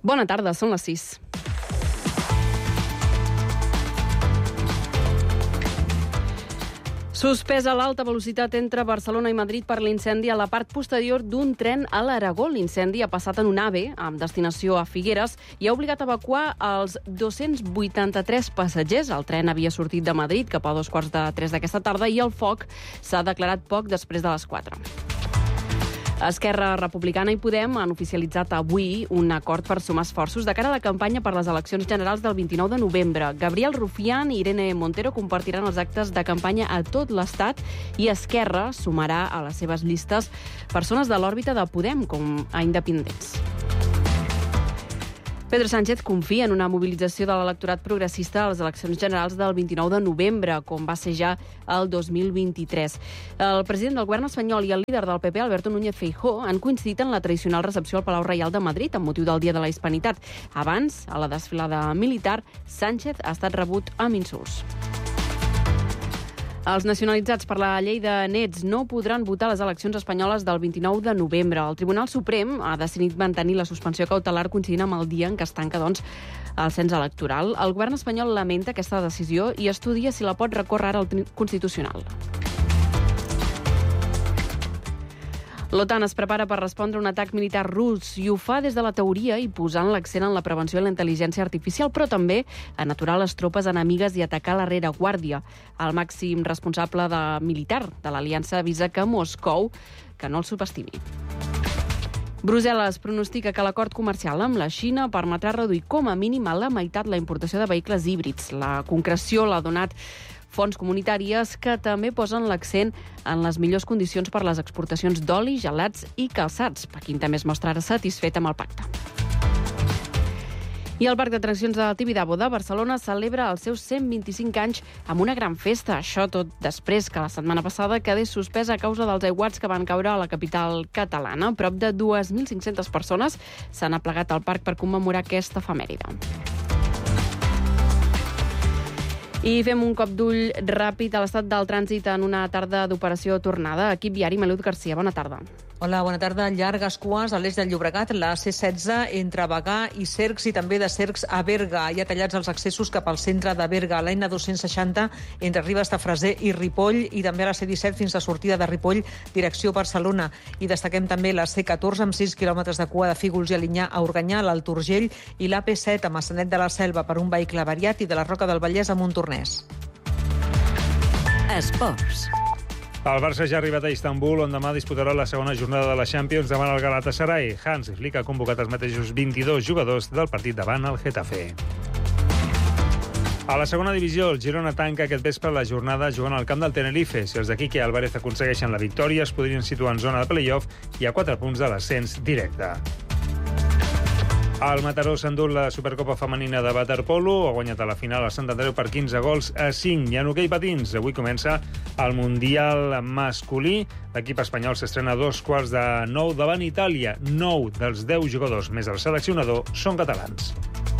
Bona tarda, són les 6. Suspesa l'alta velocitat entre Barcelona i Madrid per l'incendi a la part posterior d'un tren a l'Aragó. L'incendi ha passat en un AVE amb destinació a Figueres i ha obligat a evacuar els 283 passatgers. El tren havia sortit de Madrid cap a 2:45 d'aquesta tarda i el foc s'ha declarat poc després de les 4. Esquerra Republicana i Podem han oficialitzat avui un acord per sumar esforços de cara a la campanya per les eleccions generals del 29 de novembre. Gabriel Rufián i Irene Montero compartiran els actes de campanya a tot l'Estat i Esquerra sumarà a les seves llistes persones de l'òrbita de Podem com a independents. Pedro Sánchez confia en una mobilització de l'electorat progressista a les eleccions generals del 29 de novembre, com va ser ja el 2023. El president del govern espanyol i el líder del PP, Alberto Núñez Feijóo, han coincidit en la tradicional recepció al Palau Reial de Madrid amb motiu del Dia de la Hispanitat. Abans, a la desfilada militar, Sánchez ha estat rebut amb insults. Els nacionalitzats per la llei de nets no podran votar a les eleccions espanyoles del 29 de novembre. El Tribunal Suprem ha decidit mantenir la suspensió cautelar coincidint amb el dia en què es tanca, el cens electoral. El govern espanyol lamenta aquesta decisió i estudia si la pot recórrer ara al Constitucional. L'OTAN es prepara per respondre a un atac militar rus i ho fa des de la teoria i posant l'accent en la prevenció i la intel·ligència artificial, però també en aturar les tropes enemigues i atacar la rereguàrdia. El màxim responsable militar de l'aliança avisa que Moscou que no el subestimi. Brussel·les pronostica que l'acord comercial amb la Xina permetrà reduir com a mínim a la meitat la importació de vehicles híbrids. La concreció l'ha donat fonts comunitàries que també posen l'accent en les millors condicions per les exportacions d'oli, gelats i calçats. Pequín també es mostra ara satisfet amb el pacte. I el Parc d'Atraccions de Tibidabo de Barcelona celebra els seus 125 anys amb una gran festa. Això tot després que la setmana passada quedés suspesa a causa dels aiguats que van caure a la capital catalana. Prop de 2.500 persones s'han aplegat al parc per commemorar aquesta efemèride. I fem un cop d'ull ràpid a l'estat del trànsit en una tarda d'operació tornada. Equip viari, Melud Garcia, bona tarda. Hola, bona tarda. Llargues cues a l'est del Llobregat, la C16 entre Bagà i Cercs i també de Cercs a Berga. Hi ha tallats els accessos cap al centre de Berga, la N260 entre Ribes de Freser i Ripoll i també a la C17 fins a sortida de Ripoll, direcció Barcelona. I destaquem també la C14 amb 6 quilòmetres de cua de Fígols i Alinyà a Organyà, l'Alt Urgell i l'AP7 a Massanet de la Selva per un vehicle variat i de la Roca del Vallès a Montornès. Esports. El Barça ja ha arribat a Istanbul, on demà disputarà la segona jornada de la Champions davant el Galatasaray. Hans Flick ha convocat els mateixos 22 jugadors del partit davant el Getafe. A la segona divisió, el Girona tanca aquest vespre la jornada jugant al camp del Tenerife. Si els de Quique Álvarez aconsegueixen la victòria, es podrien situar en zona de play-off i a 4 punts de l'ascens directe. El Mataró s'endú la Supercopa femenina de waterpolo, ha guanyat a la final a Sant Andreu per 15 gols a 5. I en hoquei patins, avui comença el Mundial masculí. L'equip espanyol s'estrena a 8:45 davant Itàlia. 9 dels 10 jugadors més el seleccionador són catalans.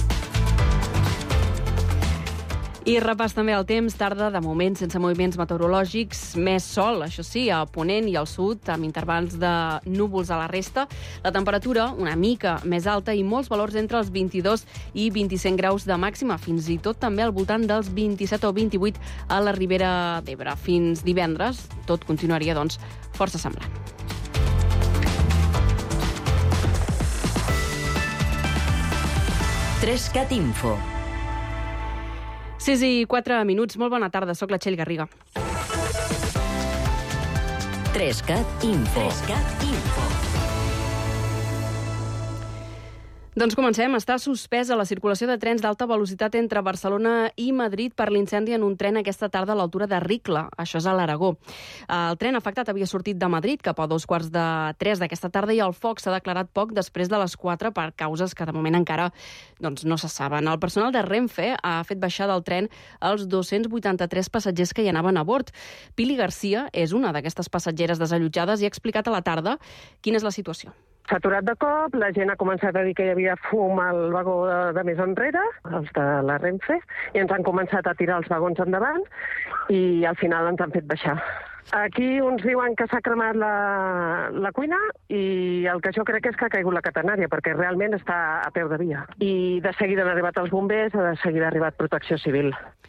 I repàs també el temps, tarda de moment sense moviments meteorològics, més sol, això sí, a Ponent i al sud, amb intervals de núvols a la resta. La temperatura una mica més alta i molts valors entre els 22 i 25 graus de màxima, fins i tot també al voltant dels 27 o 28 a la Ribera d'Ebre. Fins divendres tot continuaria, força semblant. Trescat Info. 6:04. Molt bona tarda, soc la Txell Garriga. Trescat Info. Doncs comencem. Està suspesa la circulació de trens d'alta velocitat entre Barcelona i Madrid per l'incendi en un tren aquesta tarda a l'altura de Ricla. Això és a l'Aragó. El tren afectat havia sortit de Madrid cap a 2:45 d'aquesta tarda i el foc s'ha declarat poc després de les 4 per causes que de moment encara no se saben. El personal de Renfe ha fet baixar del tren els 283 passatgers que hi anaven a bord. Pili Garcia és una d'aquestes passatgeres desallotjades i ha explicat a la tarda quina és la situació. S'ha aturat de cop, la gent ha començat a dir que hi havia fum al vagó de més enrere, els de la Renfe, i ens han començat a tirar els vagons endavant i al final ens han fet baixar. Aquí uns diuen que s'ha cremat la cuina i el que jo crec és que ha caigut la catenària, perquè realment està a peu de via. I de seguida han arribat els bombers, de seguida ha arribat Protecció Civil.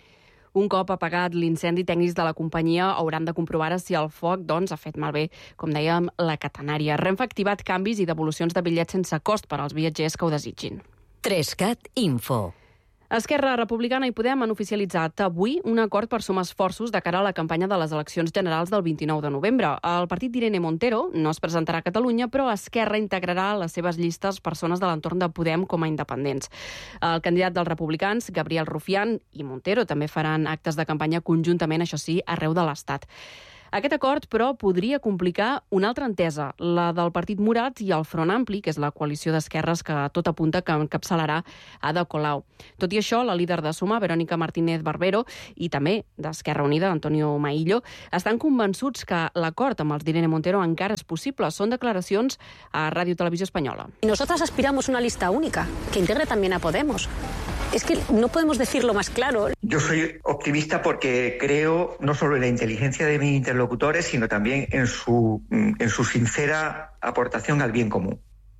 Un cop apagat l'incendi, tècnics de la companyia hauran de comprovar si el foc ha fet malbé, com dèiem, la catenària. Renfe ha activat canvis i devolucions de bitllets sense cost per als viatgers que ho desitgin. 3CAT Info. Esquerra Republicana i Podem han oficialitzat avui un acord per sumar esforços de cara a la campanya de les eleccions generals del 29 de novembre. El partit d'Irene Montero no es presentarà a Catalunya, però Esquerra integrarà a les seves llistes persones de l'entorn de Podem com a independents. El candidat dels republicans, Gabriel Rufián, i Montero també faran actes de campanya conjuntament, això sí, arreu de l'Estat. Aquest acord, però, podria complicar una altra entesa, la del Partit Morat i el Front Ampli, que és la coalició d'esquerres que tot apunta que encapçalarà Ada Colau. Tot i això, la líder de Sumar, Verónica Martínez Barbero, i també d'Esquerra Unida, Antonio Maillo, estan convençuts que l'acord amb els d'Irene Montero encara és possible. Són declaracions a Ràdio Televisió Espanyola. Nosotras aspiramos a una lista única, que integre también a Podemos. Es que no podemos decirlo más claro. Yo soy optimista porque creo no solo en la inteligencia de mis interlocutores, sino también en su sincera aportación al bien común.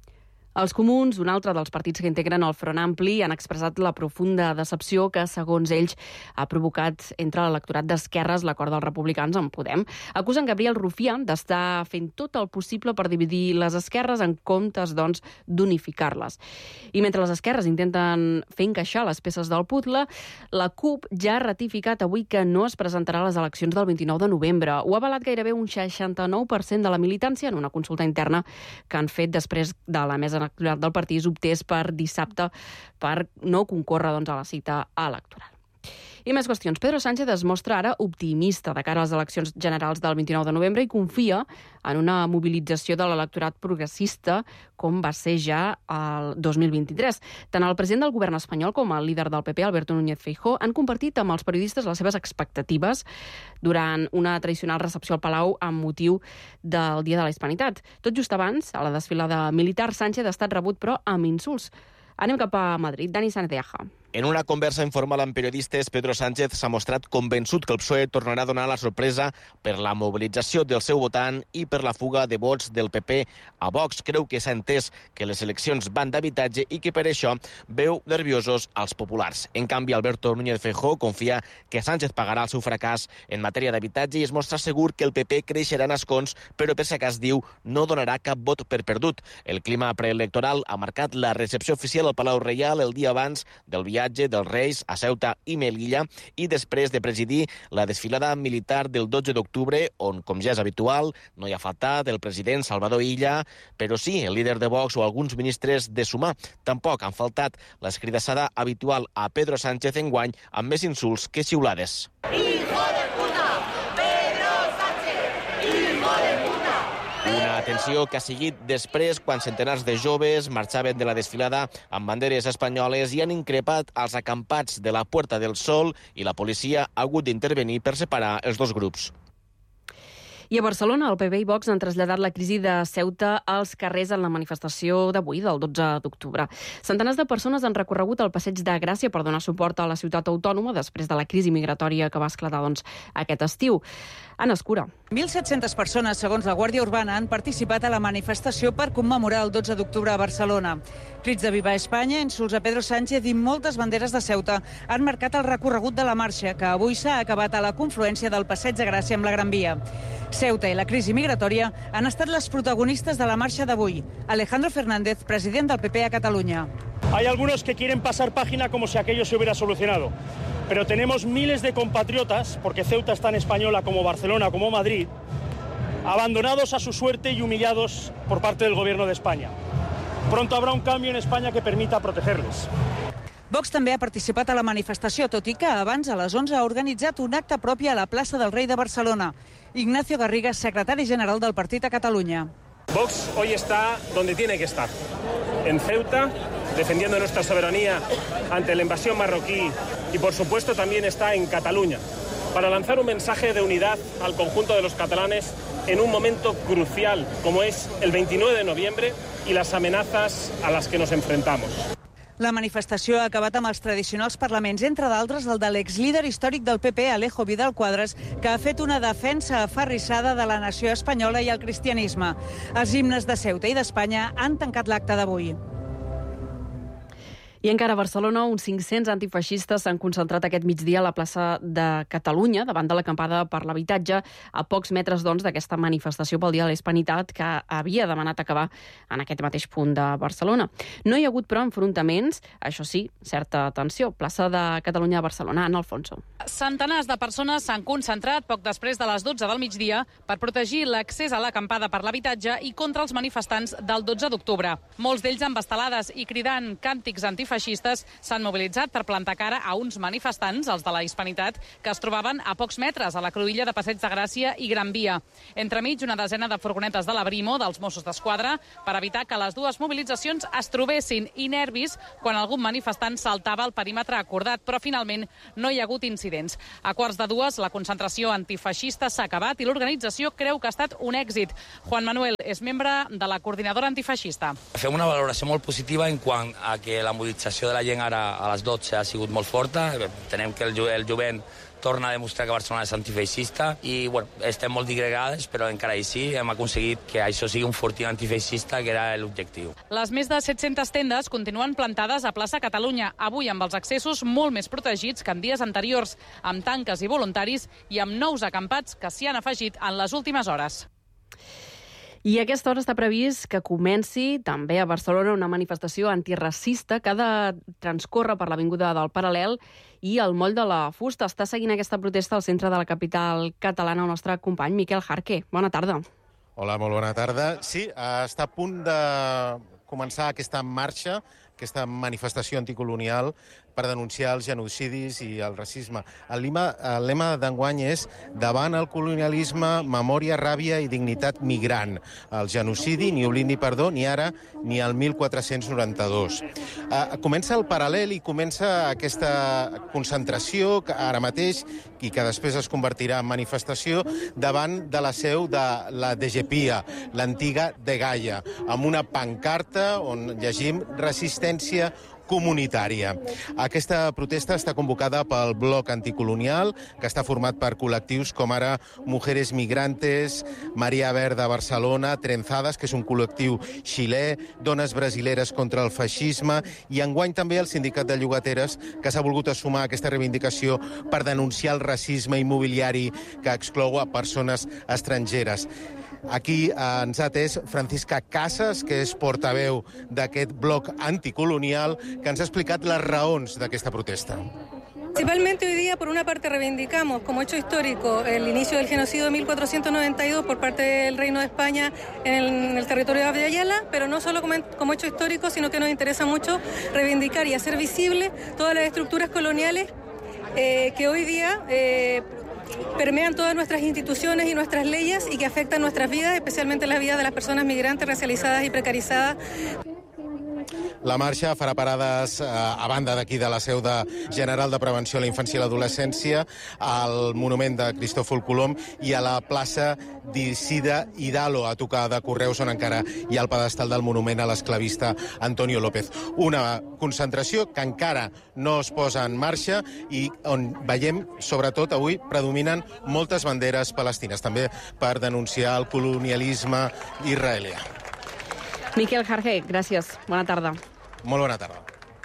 Els comuns, un altre dels partits que integren el Front Ampli, han expressat la profunda decepció que, segons ells, ha provocat entre l'electorat d'esquerres l'acord dels republicans amb Podem. Acusen Gabriel Rufián d'estar fent tot el possible per dividir les esquerres en comptes, doncs, d'unificar-les. I mentre les esquerres intenten fer encaixar les peces del puzzle, la CUP ja ha ratificat avui que no es presentarà a les eleccions del 29 de novembre. Ho ha avalat gairebé un 69% de la militància en una consulta interna que han fet després de la mesa electoral del partit optés per dissabte per no concórrer a la cita electoral. I més qüestions. Pedro Sánchez es mostra ara optimista de cara a les eleccions generals del 29 de novembre i confia en una mobilització de l'electorat progressista com va ser ja el 2023. Tant el president del govern espanyol com el líder del PP, Alberto Núñez Feijóo, han compartit amb els periodistes les seves expectatives durant una tradicional recepció al Palau amb motiu del Dia de la Hispanitat. Tot just abans, a la desfilada militar, Sánchez ha estat rebut, però amb insults. Anem cap a Madrid. Dani Sánchez de Aja. En una conversa informal amb periodistes, Pedro Sánchez s'ha mostrat convençut que el PSOE tornarà a donar la sorpresa per la mobilització del seu votant i per la fuga de vots del PP a Vox. Creu que s'ha entès que les eleccions van d'habitatge i que per això veu nerviosos als populars. En canvi, Alberto Núñez Feijóo confia que Sánchez pagarà el seu fracàs en matèria d'habitatge i es mostra segur que el PP creixerà en escons, però per si cas diu no donarà cap vot per perdut. El clima preelectoral ha marcat la recepció oficial al Palau Reial el dia abans del viatge dels Reis a Ceuta i Melilla i després de presidir la desfilada militar del 12 d'octubre, on, com ja és habitual, no hi ha faltat el president Salvador Illa, però sí el líder de Vox o alguns ministres de Sumar. Tampoc han faltat l'escridassada habitual a Pedro Sánchez enguany amb més insults que xiulades. ¡Hijo de puta! ¡Pedro Sánchez! ¡Hijo de puta! Una atenció que ha seguit després quan centenars de joves marxaven de la desfilada amb banderes espanyoles i han increpat els acampats de la Puerta del Sol i la policia ha hagut d'intervenir per separar els dos grups. I a Barcelona, el PP i Vox han traslladat la crisi de Ceuta als carrers en la manifestació d'avui, del 12 d'octubre. Centenars de persones han recorregut el Passeig de Gràcia per donar suport a la ciutat autònoma després de la crisi migratòria que va esclatar aquest estiu. Anna Escura. 1.700 persones, segons la Guàrdia Urbana, han participat a la manifestació per commemorar el 12 d'octubre a Barcelona. Crits de Viva Espanya, insults a Pedro Sánchez i moltes banderes de Ceuta han marcat el recorregut de la marxa, que avui s'ha acabat a la confluència del Passeig de Gràcia amb la Gran Via. Ceuta i la crisi migratòria han estat les protagonistes de la marxa d'avui. Alejandro Fernández, president del PP a Catalunya. Hay algunos que quieren pasar página como si aquello se hubiera solucionado. Pero tenemos miles de compatriotas, porque Ceuta es tan española como Barcelona, como Madrid, abandonados a su suerte y humillados por parte del Gobierno de España. Pronto habrá un cambio en España que permita protegerles. Vox també ha participat a la manifestació, tot i que abans, a les 11, ha organitzat un acte propi a la plaça del Rei de Barcelona. Ignacio Garrigas, secretari general del partit a Catalunya. Vox hoy está donde tiene que estar, en Ceuta, defendiendo nuestra soberanía ante la invasión marroquí y, por supuesto, también está en Cataluña, para lanzar un mensaje de unidad al conjunto de los catalanes en un momento crucial, como es el 29 de noviembre y las amenazas a las que nos enfrentamos. La manifestació ha acabat amb els tradicionals parlaments, entre d'altres el de l'exlíder històric del PP, Alejo Vidal Quadras, que ha fet una defensa aferrissada de la nació espanyola i el cristianisme. Els himnes de Ceuta i d'Espanya han tancat l'acte d'avui. I encara a Barcelona, uns 500 antifeixistes s'han concentrat aquest migdia a la plaça de Catalunya, davant de l'acampada per l'habitatge, a pocs metres, doncs, d'aquesta manifestació pel Dia de la Hispanitat que havia demanat acabar en aquest mateix punt de Barcelona. No hi ha hagut, però, enfrontaments, això sí, certa tensió. Plaça de Catalunya a Barcelona, Ana Alfonso. Centenars de persones s'han concentrat poc després de les 12 del migdia per protegir l'accés a l'acampada per l'habitatge i contra els manifestants del 12 d'octubre. Molts d'ells amb estelades i cridant càntics antifeixistes s'han mobilitzat per plantar cara a uns manifestants, els de la Hispanitat, que es trobaven a pocs metres a la cruïlla de Passeig de Gràcia i Gran Via. Entremig, una desena de furgonetes de la Brimo, dels Mossos d'Esquadra, per evitar que les dues mobilitzacions es trobessin i nervis quan algun manifestant saltava el perímetre acordat, però finalment no hi ha hagut incidents. A quarts de dues, la concentració antifeixista s'ha acabat i l'organització creu que ha estat un èxit. Juan Manuel és membre de la coordinadora antifeixista. Fem una valoració molt positiva en quant a que la mobilització de la gent ara a les 12 ha sigut molt forta. Entenem que el jovent torna a demostrar que Barcelona és antifeixista i estem molt digregades, però encara així hem aconseguit que això sigui un fortí antifeixista, que era l'objectiu. Les més de 700 tendes continuen plantades a plaça Catalunya, avui amb els accessos molt més protegits que en dies anteriors, amb tanques i voluntaris i amb nous acampats que s'hi han afegit en les últimes hores. I a aquesta hora està previst que comenci també a Barcelona una manifestació antiracista que ha de transcórrer per l'Avinguda del Paral·lel i el Moll de la Fusta. Està seguint aquesta protesta al centre de la capital catalana el nostre company Miquel Jarque. Bona tarda. Hola, molt bona tarda. Sí, està a punt de començar aquesta marxa, aquesta manifestació anticolonial per denunciar els genocidis i el racisme. El lema d'enguany és davant el colonialisme, memòria, ràbia i dignitat migrant. El genocidi, ni oblit ni perdó, ni ara ni el 1492. Comença el Paral·lel i comença aquesta concentració que ara mateix i que després es convertirà en manifestació davant de la seu de la DGPIA, l'antiga Dgaia, amb una pancarta on llegim resistència comunitària. Aquesta protesta està convocada pel Bloc Anticolonial, que està format per col·lectius com ara Mujeres Migrantes, Maria Verda Barcelona, Trenzadas, que és un col·lectiu xilè, Dones Brasileres contra el Feixisme, i enguany també el Sindicat de Llogateres, que s'ha volgut assumar a aquesta reivindicació per denunciar el racisme immobiliari que exclou a persones estrangeres. Aquí ens ha atès Francisca Casas, que és portaveu d'aquest bloc anticolonial, que ens ha explicat les raons d'aquesta protesta. Principalmente hoy día, por una parte, reivindicamos como hecho histórico el inicio del genocidio de 1492 por parte del Reino de España en el territorio de Abya Yala, pero no solo como hecho histórico, sino que nos interesa mucho reivindicar y hacer visible todas las estructuras coloniales que hoy día permean todas nuestras instituciones y nuestras leyes y que afectan nuestras vidas, especialmente las vidas de las personas migrantes, racializadas y precarizadas. La marxa farà parades a banda d'aquí de la seu General de Prevenció a la Infància i l'Adolescència, al monument de Cristòfol Colom i a la plaça d'Isida Hidalgo, a tocar de Correus, on encara hi ha el pedestal del monument a l'esclavista Antonio López. Una concentració que encara no es posa en marxa i on veiem, sobretot avui, predominen moltes banderes palestines, també per denunciar el colonialisme israelià. Miquel Jarque, gràcies. Bona tarda. Molt bona tarda.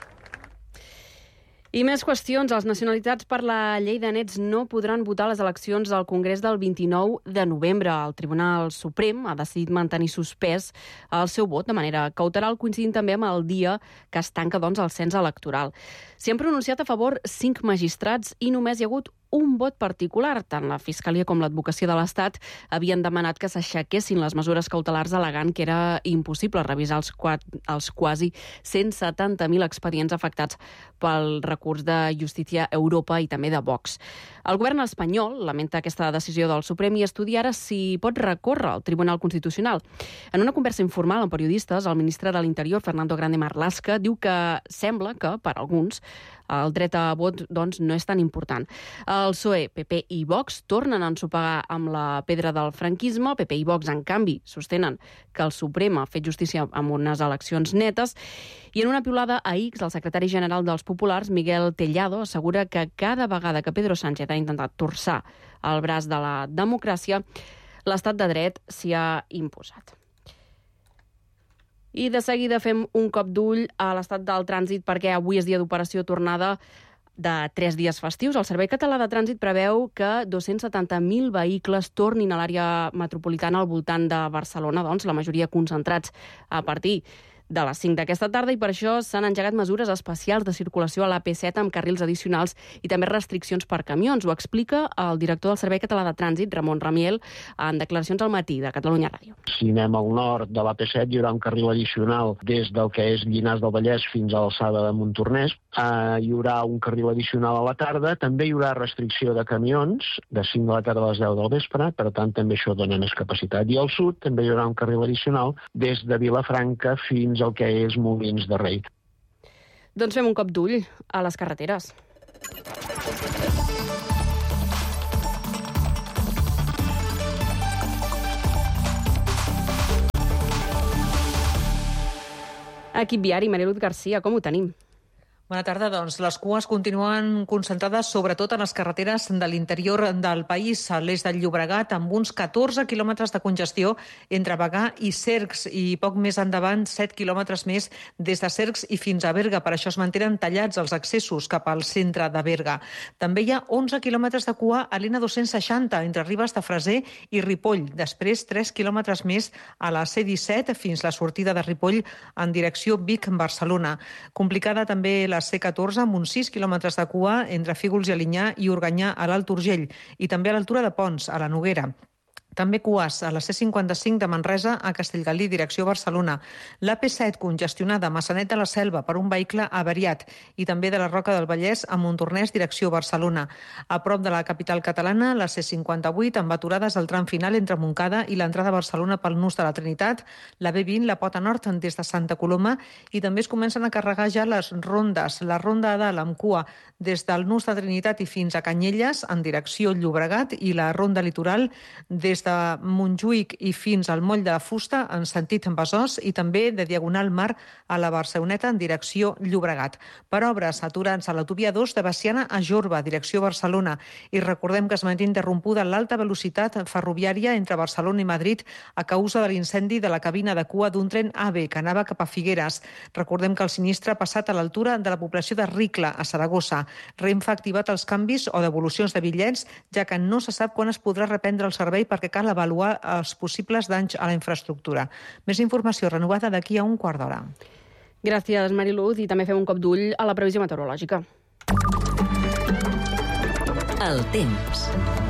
I més qüestions. Les nacionalitats per la llei de nets no podran votar a les eleccions al Congrés del 29 de novembre. El Tribunal Suprem ha decidit mantenir suspès el seu vot de manera cautelar, coincidint també amb el dia que es tanca, doncs, el cens electoral. S'hi han pronunciat a favor 5 magistrats i només hi ha hagut un vot particular. Tant la Fiscalia com l'Advocacia de l'Estat havien demanat que s'aixequessin les mesures cautelars al·legant que era impossible revisar els quasi 170.000 expedients afectats pel recurs de Justícia Europa i també de Vox. El govern espanyol lamenta aquesta decisió del Suprem i estudia ara si pot recórrer al Tribunal Constitucional. En una conversa informal amb periodistes, el ministre de l'Interior, Fernando Grande Marlaska, diu que sembla que, per alguns, el dret a vot doncs, no és tan important. El PSOE, PP i Vox tornen a ensopegar amb la pedra del franquisme. PP i Vox, en canvi, sostenen que el Suprem ha fet justícia amb unes eleccions netes. I en una piulada a X, el secretari general dels Populars, Miguel Tellado, assegura que cada vegada que Pedro Sánchez ha intentat torçar el braç de la democràcia, l'estat de dret s'hi ha imposat. I de seguida fem un cop d'ull a l'estat del trànsit perquè avui és dia d'operació tornada de 3 dies festius. El Servei Català de Trànsit preveu que 270.000 vehicles tornin a l'àrea metropolitana al voltant de Barcelona, doncs la majoria concentrats a partir de les 5 d'aquesta tarda, i per això s'han engegat mesures especials de circulació a l'AP7 amb carrils addicionals i també restriccions per camions. Ho explica el director del Servei Català de Trànsit, Ramon Ramiel, en declaracions al matí de Catalunya Ràdio. Si anem al nord de l'AP7 hi haurà un carril addicional des del que és Llinars del Vallès fins a l'alçada de Montornès. Hi haurà un carril addicional a la tarda. També hi haurà restricció de camions de 5 de la tarda a les 10 del vespre, per tant també això dona més capacitat. I al sud també hi haurà un carril addicional des de Vilafranca fins el que és Molins de Rei. Doncs fem un cop d'ull a les carreteres. Equip viari, Mariluz Garcia, com ho tenim? Bona tarda. Doncs les cues continuen concentrades sobretot en les carreteres de l'interior del país, a l'est del Llobregat, amb uns 14 quilòmetres de congestió entre Bagà i Cercs i poc més endavant 7 quilòmetres més des de Cercs i fins a Berga. Per això es mantenen tallats els accessos cap al centre de Berga. També hi ha 11 quilòmetres de cua a l'N260 entre Ribes de Freser i Ripoll. Després 3 quilòmetres més a la C-17 fins la sortida de Ripoll en direcció Vic-Barcelona. Complicada també la C14 amb uns 6 quilòmetres de cua entre Fígols i Alinyà i Organyà a l'Alt Urgell i també a l'altura de Pons, a la Noguera. També cues a la C55 de Manresa a Castellgalí, direcció Barcelona. L'AP7 congestionada a Massanet de la Selva per un vehicle avariat i també de la Roca del Vallès a Montornès, direcció Barcelona. A prop de la capital catalana, la C58 amb aturades al tram final entre Montcada i l'entrada a Barcelona pel Nus de la Trinitat, la B20, la Pota Nord des de Santa Coloma i també es comencen a carregar ja les rondes. La ronda a dalt amb cua des del Nus de Trinitat i fins a Canyelles en direcció Llobregat i la ronda litoral des de Montjuïc i fins al Moll de Fusta en sentit Besòs i també de Diagonal Mar a la Barceloneta en direcció Llobregat. Per obres aturats a l'autovia 2 de Baciana a Jorba, direcció Barcelona. I recordem que es manté interrompuda l'alta velocitat ferroviària entre Barcelona i Madrid a causa de l'incendi de la cabina de cua d'un tren AVE que anava cap a Figueres. Recordem que el sinistre ha passat a l'altura de la població de Ricla, a Saragossa. Renfe ha activat els canvis o devolucions de bitllets, ja que no se sap quan es podrà reprendre el servei perquè cal avaluar els possibles danys a la infraestructura. Més informació renovada d'aquí a un quart d'hora. Gràcies, Mariluz, i també fem un cop d'ull a la previsió meteorològica. El temps.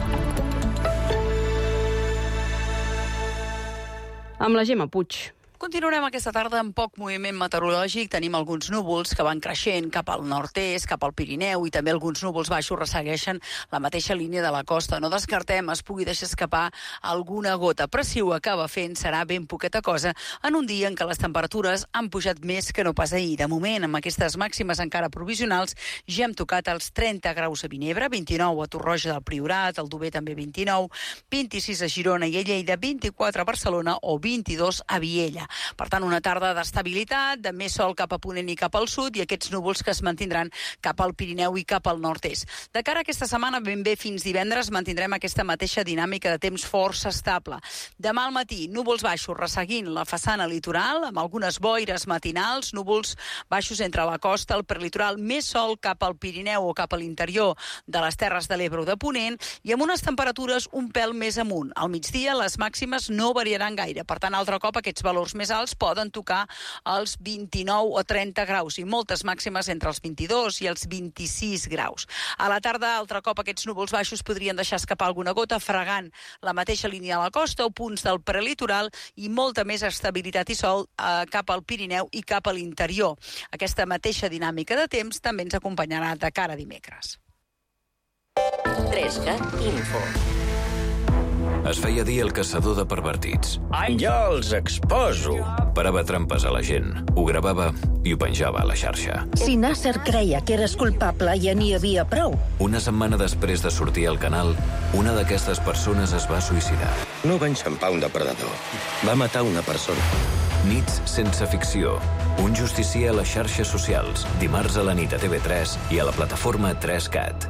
Amb la Gemma Puig. Continuarem aquesta tarda amb poc moviment meteorològic. Tenim alguns núvols que van creixent cap al nord-est, cap al Pirineu, i també alguns núvols baixos ressegueixen la mateixa línia de la costa. No descartem es pugui deixar escapar alguna gota, però si ho acaba fent serà ben poqueta cosa en un dia en què les temperatures han pujat més que no pas ahir. De moment, amb aquestes màximes encara provisionals, ja hem tocat els 30 graus a Vinebre, 29 a Torroja del Priorat, al Dober també 29, 26 a Girona i a Lleida, 24 a Barcelona o 22 a Viella. Per tant, una tarda d'estabilitat, de més sol cap a ponent i cap al sud, i aquests núvols que es mantindran cap al Pirineu i cap al nord-est. De cara a aquesta setmana, ben bé fins divendres, mantindrem aquesta mateixa dinàmica de temps força estable. Demà al matí, núvols baixos resseguint la façana litoral, amb algunes boires matinals, núvols baixos entre la costa, el prelitoral, més sol cap al Pirineu o cap a l'interior de les Terres de l'Ebre o de Ponent, i amb unes temperatures un pèl més amunt. Al migdia, les màximes no variaran gaire. Per tant, altre cop, aquests valors més alts poden tocar els 29 o 30 graus i moltes màximes entre els 22 i els 26 graus. A la tarda, altre cop, aquests núvols baixos podrien deixar escapar alguna gota, fregant la mateixa línia de la costa o punts del prelitoral, i molta més estabilitat i sol cap al Pirineu i cap a l'interior. Aquesta mateixa dinàmica de temps també ens acompanyarà de cara a dimecres. 3CAT Info. Es feia dir el caçador de pervertits. Jo els exposo. Parava trampes a la gent, ho gravava i ho penjava a la xarxa. Si Nasser creia que eres culpable, ja n'hi havia prou. Una setmana després de sortir al canal, una d'aquestes persones es va suïcidar. No va enxampar un depredador. Va matar una persona. Nits sense ficció. Un justicier a les xarxes socials. Dimarts a la nit a TV3 i a la plataforma 3CAT.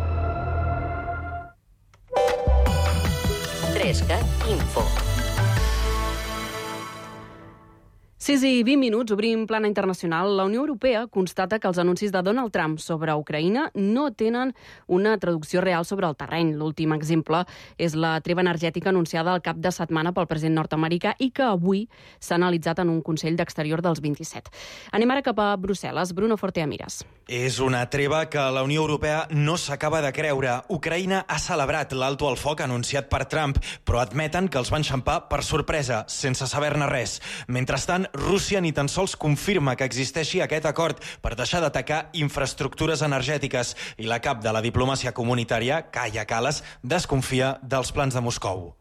3CAT Info. 6 i 20 minuts, obrim plana internacional. La Unió Europea constata que els anuncis de Donald Trump sobre Ucraïna no tenen una traducció real sobre el terreny. L'últim exemple és la treva energètica anunciada al cap de setmana pel president nord-americà i que avui s'ha analitzat en un Consell d'Exterior dels 27. Anem ara cap a Brussel·les. Bruno Forteamiras. És una treva que la Unió Europea no s'acaba de creure. Ucraïna ha celebrat l'alto al foc anunciat per Trump, però admeten que els van xampar per sorpresa, sense saber-ne res. Mentrestant, Rússia ni tan sols confirma que existeixi aquest acord per deixar d'atacar infraestructures energètiques i la cap de la diplomàcia comunitària, Kaja Kallas, desconfia dels plans de Moscou.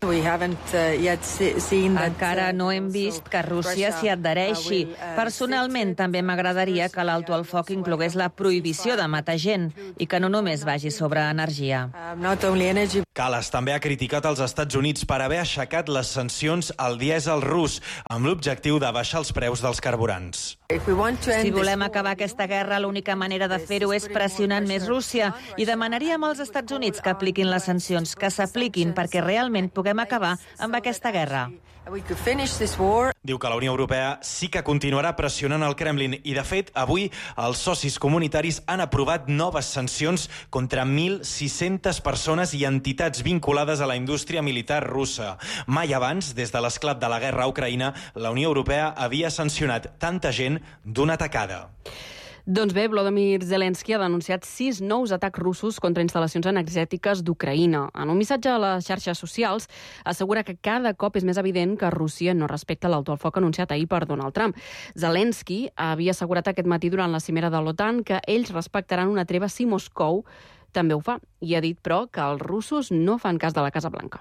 Encara no hem vist que Rússia s'hi adhereixi. Personalment, també m'agradaria que l'alto al foc inclogués la prohibició de matar gent i que no només vagi sobre energia. Kallas també ha criticat els Estats Units per haver aixecat les sancions al dièsel rus amb l'objectiu de baixar els preus dels carburants. Si volem acabar aquesta guerra, l'única manera de fer-ho és pressionant més Rússia i demanaríem als Estats Units que apliquin les sancions, que s'apliquin perquè realment puguem acabar amb aquesta guerra. Diu que la Unió Europea sí que continuarà pressionant el Kremlin i, de fet, avui els socis comunitaris han aprovat noves sancions contra 1.600 persones i entitats vinculades a la indústria militar russa. Mai abans, des de l'esclat de la guerra a Ucraïna, la Unió Europea havia sancionat tanta gent d'una tacada. Doncs bé, Volodymyr Zelensky ha denunciat 6 nous atacs russos contra instal·lacions energètiques d'Ucraïna. En un missatge a les xarxes socials, assegura que cada cop és més evident que Rússia no respecta l'alto al foc anunciat ahir per Donald Trump. Zelensky havia assegurat aquest matí durant la cimera de l'OTAN que ells respectaran una treva si Moscou també ho fa. I ha dit, però, que els russos no fan cas de la Casa Blanca.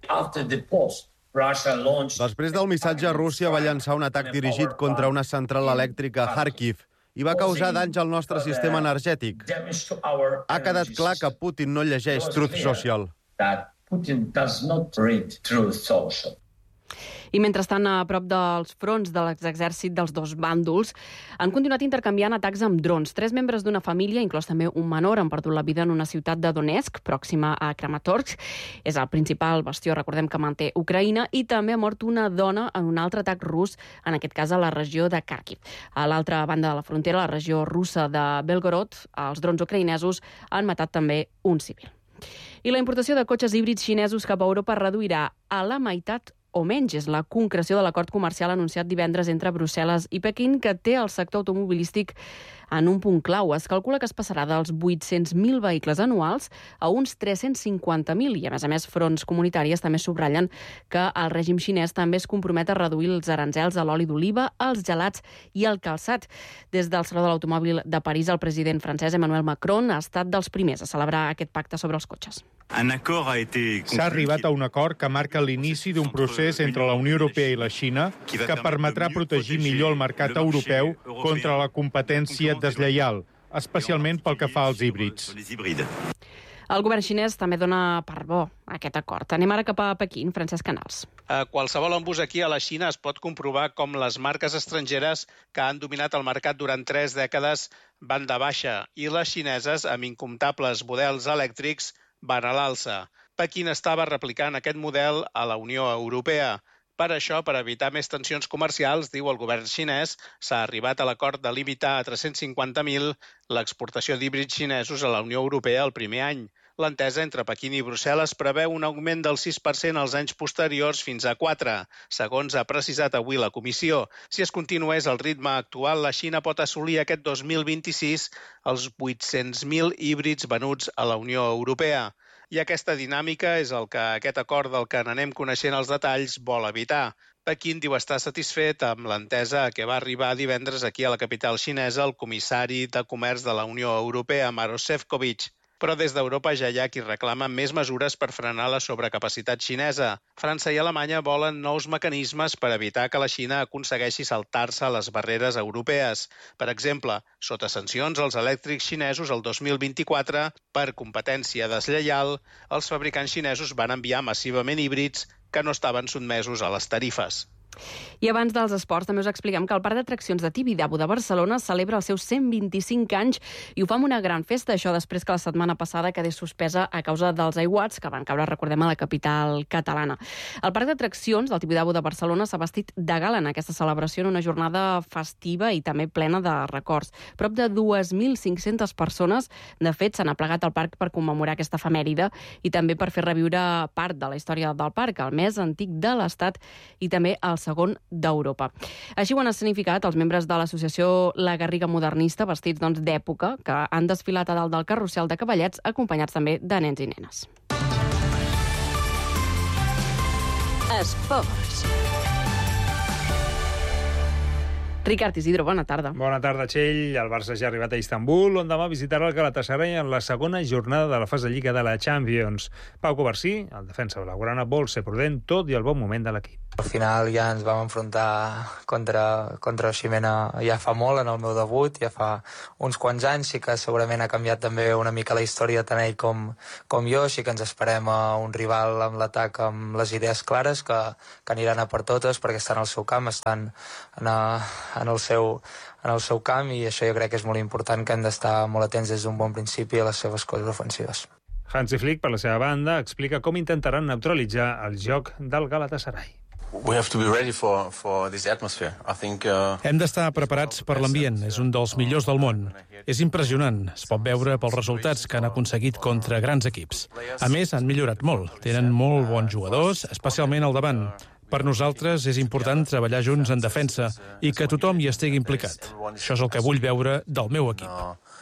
Després del missatge, Rússia va llançar un atac dirigit contra una central elèctrica a Kharkiv i va causar danys al nostre sistema energètic. Ha quedat clar que Putin no llegeix Truth Social. I mentrestant, a prop dels fronts de l'exèrcit dels dos bàndols, han continuat intercanviant atacs amb drons. 3 membres d'una família, inclòs també un menor, han perdut la vida en una ciutat de Donetsk, pròxima a Kramatorsk. És el principal bastió, recordem, que manté Ucraïna, i també ha mort una dona en un altre atac rus, en aquest cas a la regió de Kharkiv. A l'altra banda de la frontera, la regió russa de Belgorod, els drons ucraïnesos han matat també un civil. I la importació de cotxes híbrids xinesos cap a Europa reduirà a la meitat o menys. És la concreció de l'acord comercial anunciat divendres entre Brussel·les i Pequín, que té el sector automobilístic en un punt clau. Es calcula que es passarà dels 800.000 vehicles anuals a uns 350.000 i, a més, fronts comunitàries també subratllen que el règim xinès també es compromet a reduir els aranzels a l'oli d'oliva, als gelats i al calçat. Des del Saló de l'Automòbil de París, el president francès Emmanuel Macron ha estat dels primers a celebrar aquest pacte sobre els cotxes. S'ha arribat a un acord que marca l'inici d'un procés entre la Unió Europea i la Xina que permetrà protegir millor el mercat europeu contra la competència deslleial, especialment pel que fa als híbrids. El govern xinès també dona per bo aquest acord. Anem ara cap a Pequín. Francesc Canals. A qualsevol embús aquí a la Xina es pot comprovar com les marques estrangeres que han dominat el mercat durant 3 dècades van de baixa i les xineses, amb incomptables models elèctrics, van a l'alça. Pequín estava replicant aquest model a la Unió Europea. Per això, per evitar més tensions comercials, diu el govern xinès, s'ha arribat a l'acord de limitar a 350.000 l'exportació d'híbrids xinesos a la Unió Europea el primer any. L'entesa entre Pequín i Brussel·les preveu un augment del 6% als anys posteriors fins a 4%, segons ha precisat avui la Comissió. Si es continués el ritme actual, la Xina pot assolir aquest 2026 els 800.000 híbrids venuts a la Unió Europea. I aquesta dinàmica és el que aquest acord del que n'anem coneixent els detalls vol evitar. Pequín diu estar satisfet amb l'entesa a què va arribar divendres aquí a la capital xinesa el comissari de Comerç de la Unió Europea, Maroš Šefčovič. però des d'Europa ja hi ha qui reclama més mesures per frenar la sobrecapacitat xinesa. França i Alemanya volen nous mecanismes per evitar que la Xina aconsegueixi saltar-se les barreres europees. Per exemple, sota sancions als elèctrics xinesos el 2024, per competència deslleial, els fabricants xinesos van enviar massivament híbrids que no estaven sotmesos a les tarifes. I abans dels esports també us expliquem que el Parc d'Atraccions de Tibidabo de Barcelona celebra els seus 125 anys i ho fa amb una gran festa, això després que la setmana passada quedés suspesa a causa dels aiguats que van caure, recordem, a la capital catalana. El Parc d'Atraccions del Tibidabo de Barcelona s'ha vestit de gala en aquesta celebració en una jornada festiva i també plena de records. Prop de 2.500 persones, de fet, s'han aplegat al parc per commemorar aquesta efemèride i també per fer reviure part de la història del parc, el més antic de l'Estat i també el segon d'Europa. Així ho han escenificat els membres de l'associació La Garriga Modernista, vestits d'època, que han desfilat a dalt del carrusel de cavallets, acompanyats també de nens i nenes. Esports. Ricard Isidro, bona tarda. Bona tarda, Txell. El Barça ja ha arribat a Istanbul, on demà visitarà el Galatasaray en la segona jornada de la fase de Lliga de la Champions. Pau Covarsí, el defensa blaugrana, vol ser prudent tot i el bon moment de l'equip. Al final ja ens vam enfrontar contra Ximena ja fa molt, en el meu debut, ja fa uns quants anys, sí que segurament ha canviat també una mica la història tant ell com jo, així que ens esperem a un rival amb l'atac amb les idees clares, que aniran a per totes perquè estan al seu camp, estan en el seu camp, i això jo crec que és molt important, que hem d'estar molt atents des d'un bon principi a les seves coses ofensives. Hansi Flick, per la seva banda, explica com intentaran neutralitzar el joc del Galatasaray. Hem d'estar preparats per l'ambient, és un dels millors del món. És impressionant, es pot veure pels resultats que han aconseguit contra grans equips. A més, han millorat molt, tenen molt bons jugadors, especialment al davant. Per nosaltres és important treballar junts en defensa i que tothom hi estigui implicat. Això és el que vull veure del meu equip.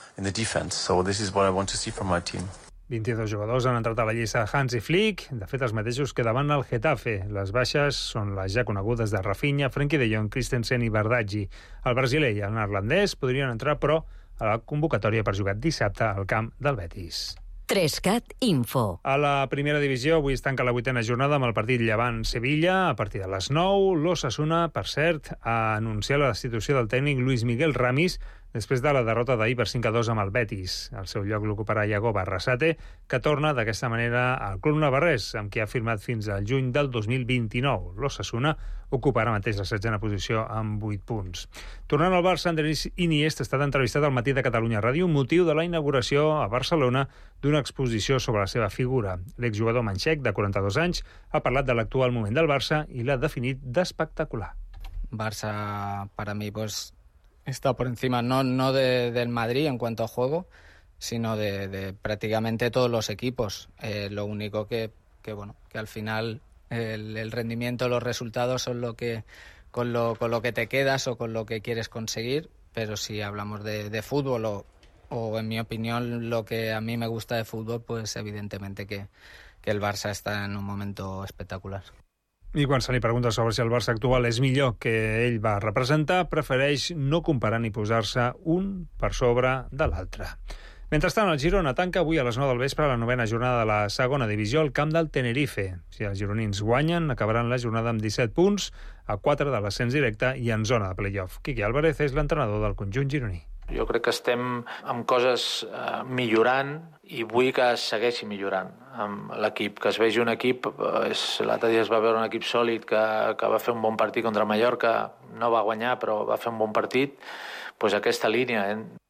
22 jugadors han entrat a la llista Hansi Flick, de fet els mateixos que davant el Getafe. Les baixes són les ja conegudes de Rafinha, Frenkie de Jong, Christensen i Bardghji. El brasiler i el neerlandès podrien entrar, però, a la convocatòria per jugar dissabte al camp del Betis. 3CAT Info. A la primera divisió avui es tanca la 8a jornada amb el partit Llevant-Sevilla a partir de les 9. L'Osasuna, per cert, ha anunciat la destitució del tècnic Luis Miguel Ramis després de la derrota d'ahir per 5-2 amb el Betis. El seu lloc l'ocuparà Iago Barrasate, que torna d'aquesta manera al club navarrès, amb qui ha firmat fins al juny del 2029. L'Osasuna ocuparà mateix la 16a posició amb 8 punts. Tornant al Barça, Andrés Iniesta ha estat entrevistat al Matí de Catalunya Ràdio, motiu de la inauguració a Barcelona d'una exposició sobre la seva figura. L'exjugador manxec, de 42 anys, ha parlat de l'actual moment del Barça i l'ha definit d'espectacular. Barça, para mí, pues está por encima no del Madrid en cuanto a juego, sino de prácticamente todos los equipos. Lo único que al final el rendimiento, los resultados son lo que con lo que te quedas o con lo que quieres conseguir, pero si hablamos de fútbol o en mi opinión lo que a mí me gusta de fútbol, pues evidentemente que el Barça está en un momento espectacular. I quan se li pregunta sobre si el Barça actual és millor que ell va representar, prefereix no comparar ni posar-se un per sobre de l'altre. Mentrestant, el Girona tanca avui a les 9 del vespre la 9a jornada de la segona divisió al camp del Tenerife. Si els gironins guanyen, acabaran la jornada amb 17 punts, a 4 de l'ascens directe i en zona de playoff. Quique Álvarez és l'entrenador del conjunt gironí. Jo crec que estem amb coses millorant i vull que es segueixi millorant amb l'equip, que es vegi un equip, l'altre dia es va veure un equip sòlid que va fer un bon partit contra Mallorca, no va guanyar però va fer un bon partit, doncs aquesta línia.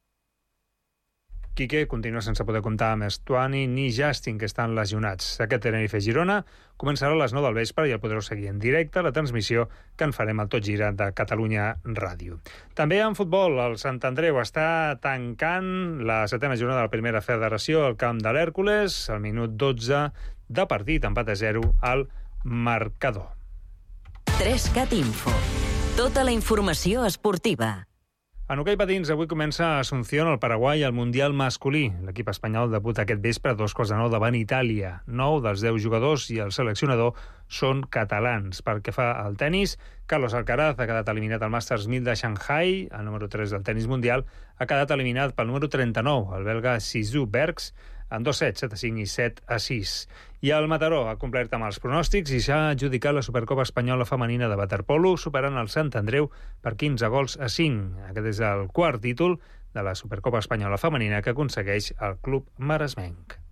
Quique continua sense poder comptar amb Estuani ni Justin, que estan lesionats. Aquest Tenerife-Girona començarà a les 9 del vespre i el podreu seguir en directe la transmissió que en farem al Tot Gira de Catalunya Ràdio. També en futbol, el Sant Andreu està tancant la 7a jornada de la primera federació al camp de l'Hèrcules, al minut 12 de partit, empat a 0 al marcador. 3CAT Info. Tota la informació esportiva. En hoquei patins, avui comença a Asunción, al Paraguai, el Mundial masculí. L'equip espanyol debuta aquest vespre a 2:15 davant Itàlia. 9 dels 10 jugadors i el seleccionador són catalans. Pel que fa al tennis, Carlos Alcaraz ha quedat eliminat al Masters 1000 de Shanghai. El número 3 del tennis mundial ha quedat eliminat pel número 39, el belga Sisou Bergs, en 2 sets, 7-5 i 7-6. I el Mataró ha complert amb els pronòstics i s'ha adjudicat la Supercopa Espanyola Femenina de waterpolo, superant el Sant Andreu per 15-5. Aquest és el quart títol de la Supercopa Espanyola Femenina que aconsegueix el club maresmenc.